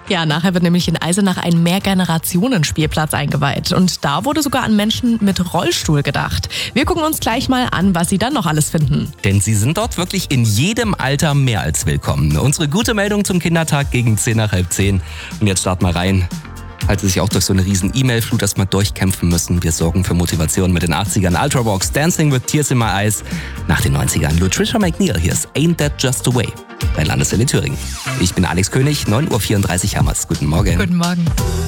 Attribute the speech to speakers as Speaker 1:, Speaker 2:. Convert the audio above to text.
Speaker 1: Ja, nachher wird nämlich in Eisenach ein Mehrgenerationen-Spielplatz eingeweiht. Und da wurde sogar an Menschen mit Rollstuhl gedacht. Wir gucken uns gleich mal an, was Sie dann noch alles finden.
Speaker 2: Denn sie sind dort wirklich in jedem Alter mehr als willkommen. Unsere gute Meldung zum Kindertag gegen 10 nach halb 10. Und jetzt starten wir rein. Falls Sie sich auch durch so eine riesen E-Mail-Flut erstmal durchkämpfen müssen. Wir sorgen für Motivation mit den 80ern. Ultravox, Dancing with Tears in My Eyes. Nach den 90ern Lutricia McNeil. Hier ist Ain't That Just a Way bei Landeswelle Thüringen. Ich bin Alex König, 9.34 Uhr haben wir's. Guten Morgen.
Speaker 1: Guten Morgen.